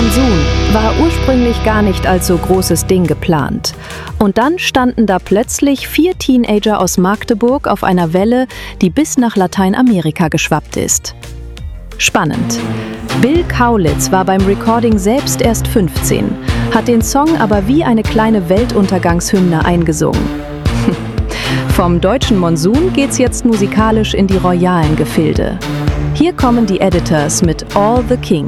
Monsun war ursprünglich gar nicht als so großes Ding geplant. Und dann standen da plötzlich 4 Teenager aus Magdeburg auf einer Welle, die bis nach Lateinamerika geschwappt ist. Spannend. Bill Kaulitz war beim Recording selbst erst 15, hat den Song aber wie eine kleine Weltuntergangshymne eingesungen. Vom deutschen Monsun geht's jetzt musikalisch in die royalen Gefilde. Hier kommen die Editors mit All the King.